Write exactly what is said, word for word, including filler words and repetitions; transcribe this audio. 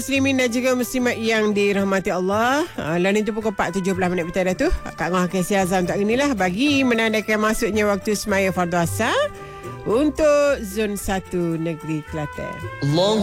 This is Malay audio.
Muslimin dan juga muslimat yang dirahmati Allah. Uh, Lain itu pukul empat tujuh belas minit betul dah tu. Kak Ngah kasih azam untuk inilah bagi menandakan masuknya waktu semaya fardu asar untuk zon satu negeri Kelantan. Allah